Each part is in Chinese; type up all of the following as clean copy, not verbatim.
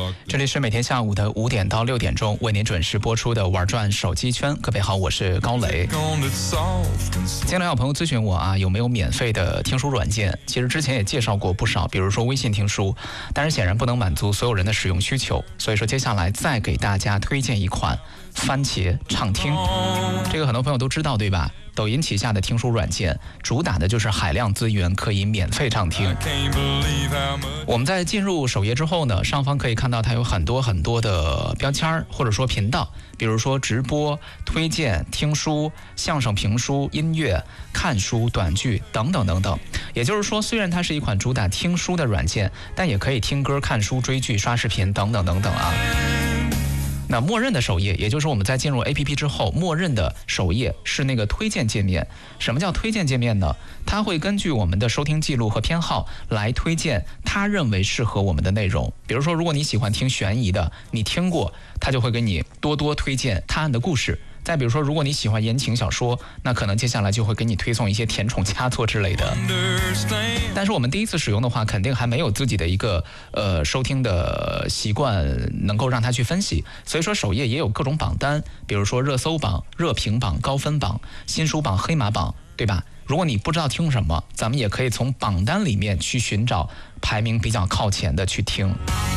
这里是每天下午的5点到6点钟为您准时播出的玩转手机圈。各位好，我是高磊。经常有朋友咨询我啊，有没有免费的听书软件？其实之前也介绍过不少，比如说微信听书，但是显然不能满足所有人的使用需求，所以说接下来再给大家推荐一款番茄畅听。这个很多朋友都知道对吧？抖音旗下的听书软件主打的就是海量资源可以免费畅听。我们在进入首页之后呢，上方可以看到它有很多的标签或者说频道，比如说直播、推荐、听书、相声、评书、音乐、看书、短剧等等等等。也就是说，虽然它是一款主打听书的软件，但也可以听歌、看书、追剧、刷视频等等等等啊。那默认的首页，也就是我们在进入 APP 之后，默认的首页是那个推荐界面。什么叫推荐界面呢？它会根据我们的收听记录和偏好来推荐他认为适合我们的内容。比如说，如果你喜欢听悬疑的，你听过，它就会给你多推荐探案的故事。再比如说，如果你喜欢言情小说，那可能接下来就会给你推送一些甜宠佳作之类的。但是我们第一次使用的话，肯定还没有自己的一个收听的习惯，能够让它去分析。所以说首页也有各种榜单，比如说热搜榜、热评榜、高分榜、新书榜、黑马榜，对吧？如果你不知道听什么，咱们也可以从榜单里面去寻找排名比较靠前的去听。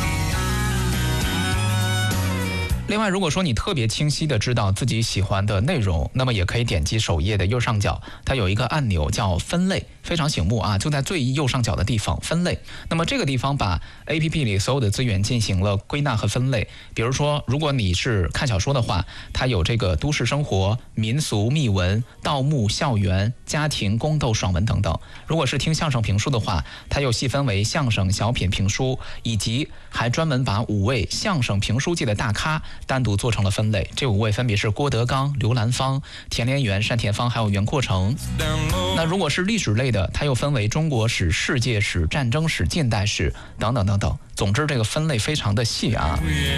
另外，如果说你特别清晰的知道自己喜欢的内容，那么也可以点击首页的右上角，它有一个按钮叫分类，非常醒目啊，就在最右上角的地方分类。那么这个地方把 APP 里所有的资源进行了归纳和分类。比如说，如果你是看小说的话，它有这个都市生活、民俗、秘闻、盗墓、校园、家庭、宫斗、爽文等等。如果是听相声评书的话，它又细分为相声、小品、评书，以及还专门把5位相声评书界的大咖单独做成了分类。这5位分别是郭德纲、刘兰芳、田连元、单田芳还有袁阔成。那如果是历史类的，它又分为中国史、世界史、战争史、近代史等等等等。总之这个分类非常的细啊。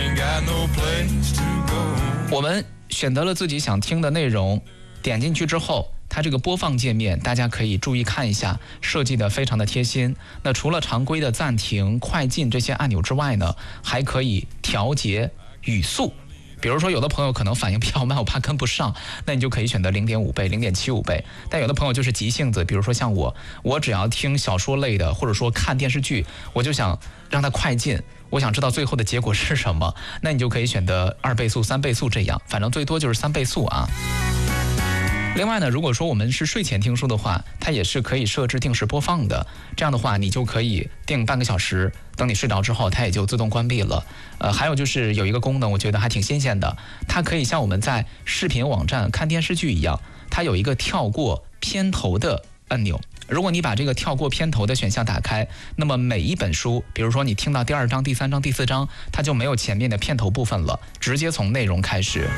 我们选择了自己想听的内容，点进去之后，它这个播放界面大家可以注意看一下，设计的非常的贴心。那除了常规的暂停、快进这些按钮之外呢，还可以调节语速。比如说有的朋友可能反应比较慢，我怕跟不上，那你就可以选择 0.5 倍、0.75 倍。但有的朋友就是急性子，比如说像我只要听小说类的，或者说看电视剧，我就想让它快进，我想知道最后的结果是什么，那你就可以选择2倍速、3倍速这样，反正最多就是3倍速啊。另外呢，如果说我们是睡前听书的话，它也是可以设置定时播放的。这样的话，你就可以定半个小时，等你睡着之后，它也就自动关闭了。还有就是有一个功能，我觉得还挺新鲜的，它可以像我们在视频网站看电视剧一样，它有一个跳过片头的按钮。如果你把这个跳过片头的选项打开，那么每一本书，比如说你听到第2章、第3章、第4章，它就没有前面的片头部分了，直接从内容开始。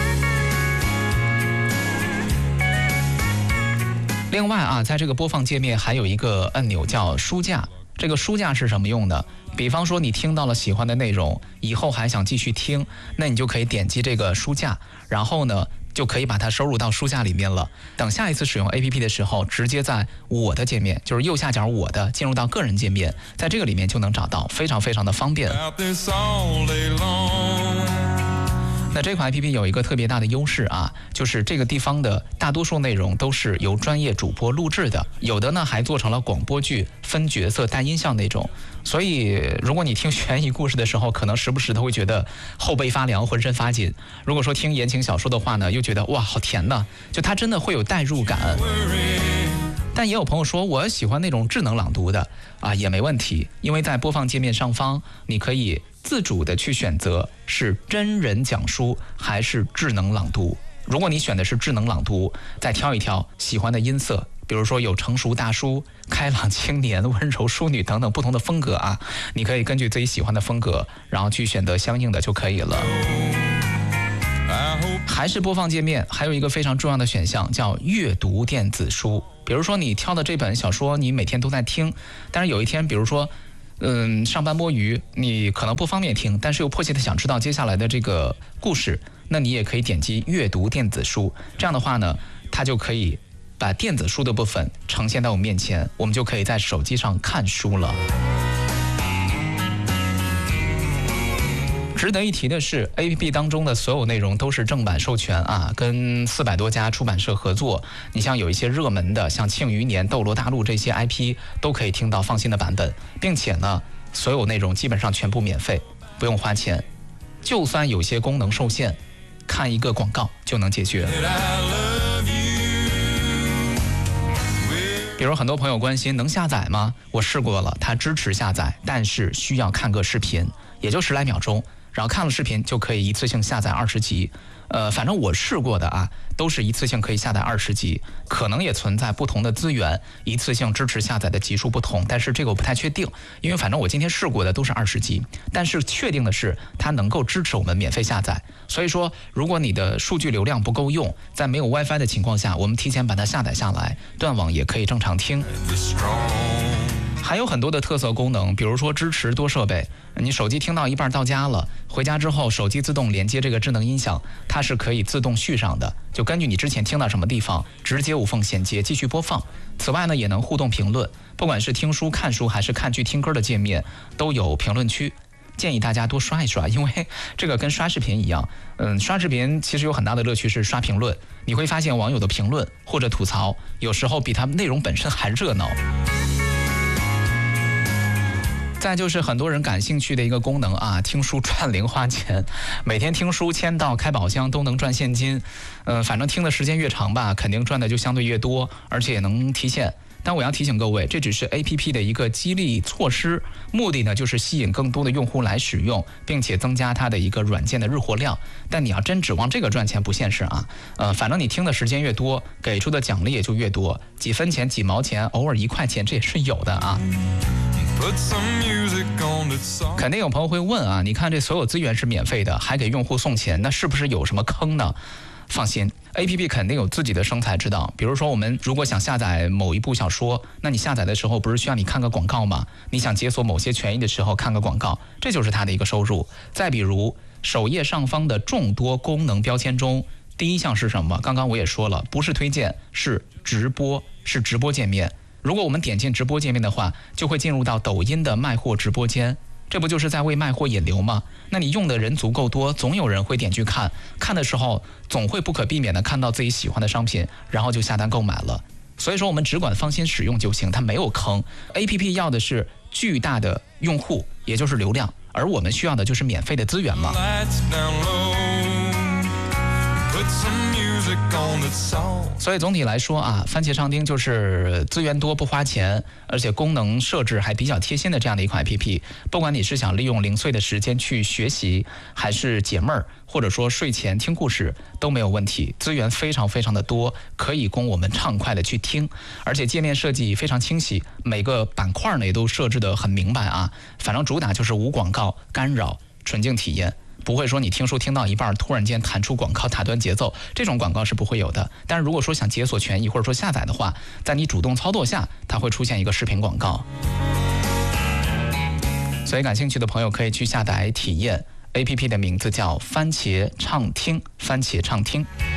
另外啊，在这个播放界面还有一个按钮叫书架。这个书架是什么用的？比方说你听到了喜欢的内容，以后还想继续听，那你就可以点击这个书架，然后呢就可以把它收入到书架里面了。等下一次使用 APP 的时候，直接在我的界面，就是右下角我的，进入到个人界面，在这个里面就能找到，非常的方便。那这款 APP 有一个特别大的优势啊，就是这个地方的大多数内容都是由专业主播录制的，有的呢还做成了广播剧分角色带音效那种。所以如果你听悬疑故事的时候，可能时不时都会觉得后背发凉、浑身发紧。如果说听言情小说的话呢，又觉得哇好甜呢，就它真的会有代入感。但也有朋友说我喜欢那种智能朗读的啊，也没问题，因为在播放界面上方你可以自主的去选择是真人讲述还是智能朗读。如果你选的是智能朗读，再挑一挑喜欢的音色，比如说有成熟大叔、开朗青年、温柔淑女等等不同的风格啊，你可以根据自己喜欢的风格，然后去选择相应的就可以了。还是播放界面还有一个非常重要的选项叫阅读电子书。比如说你挑的这本小说你每天都在听，但是有一天比如说上班摸鱼，你可能不方便听，但是又迫切的想知道接下来的这个故事，那你也可以点击阅读电子书。这样的话呢，它就可以把电子书的部分呈现到我们面前，我们就可以在手机上看书了。 值得一提的是 APP 当中的所有内容都是正版授权啊，跟400多家出版社合作。你像有一些热门的，像庆余年、斗罗大陆这些 IP 都可以听到放心的版本，并且呢，所有内容基本上全部免费，不用花钱。就算有些功能受限，看一个广告就能解决。比如很多朋友关心能下载吗？我试过了，它支持下载，但是需要看个视频，也就10来秒钟，然后看了视频就可以一次性下载20集。反正我试过的啊，都是一次性可以下载20集，可能也存在不同的资源，一次性支持下载的集数不同，但是这个我不太确定，因为反正我今天试过的都是20集，但是确定的是它能够支持我们免费下载。所以说，如果你的数据流量不够用，在没有 WiFi 的情况下，我们提前把它下载下来，断网也可以正常听。还有很多的特色功能，比如说支持多设备，你手机听到一半到家了，回家之后手机自动连接这个智能音响，它是可以自动续上的，就根据你之前听到什么地方，直接无缝衔接继续播放。此外呢，也能互动评论，不管是听书、看书还是看剧、听歌的界面，都有评论区。建议大家多刷一刷，因为这个跟刷视频一样，刷视频其实有很大的乐趣是刷评论，你会发现网友的评论或者吐槽，有时候比他们内容本身还热闹。再就是很多人感兴趣的一个功能啊，听书赚零花钱，每天听书、签到、开宝箱都能赚现金。反正听的时间越长吧，肯定赚的就相对越多，而且也能提现。但我要提醒各位，这只是 APP 的一个激励措施，目的呢就是吸引更多的用户来使用，并且增加它的一个软件的日活量。但你要真指望这个赚钱不现实啊。反正你听的时间越多，给出的奖励也就越多，几分钱、几毛钱，偶尔1块钱，这也是有的啊。肯定有朋友会问啊，你看这所有资源是免费的，还给用户送钱，那是不是有什么坑呢？放心 ，APP 肯定有自己的生财之道。比如说，我们如果想下载某一部小说，那你下载的时候不是需要你看个广告吗？你想解锁某些权益的时候看个广告，这就是它的一个收入。再比如，首页上方的众多功能标签中，第一项是什么？刚刚我也说了，不是推荐，是直播，是直播界面。如果我们点进直播界面的话，就会进入到抖音的卖货直播间，这不就是在为卖货引流吗？那你用的人足够多，总有人会点去看，看的时候总会不可避免的看到自己喜欢的商品，然后就下单购买了。所以说我们只管放心使用就行，它没有坑。APP 要的是巨大的用户，也就是流量，而我们需要的就是免费的资源嘛。所以总体来说啊，番茄畅听就是资源多不花钱，而且功能设置还比较贴心的这样的一款 APP。不管你是想利用零碎的时间去学习，还是解闷儿，或者说睡前听故事都没有问题。资源非常非常的多，可以供我们畅快的去听，而且界面设计非常清晰，每个板块呢也都设置得很明白啊。反正主打就是无广告干扰，纯净体验。不会说你听书听到一半突然间弹出广告打断节奏，这种广告是不会有的。但是如果说想解锁权益或者说下载的话，在你主动操作下，它会出现一个视频广告。所以感兴趣的朋友可以去下载体验 APP 的名字叫番茄畅听，番茄畅听。